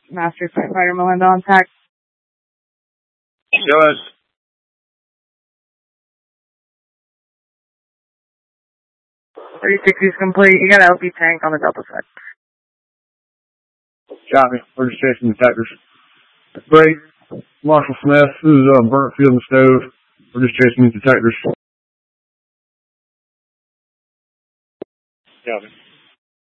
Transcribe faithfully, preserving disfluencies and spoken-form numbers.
Master Firefighter Melinda on tack. Good. thirty-six is complete. You got an L P tank on the Delta side. Got me. We're just chasing detectors. Great. Marshall Smith. This is uh, Burnt Field and Stove. We're just chasing these detectors. Got me.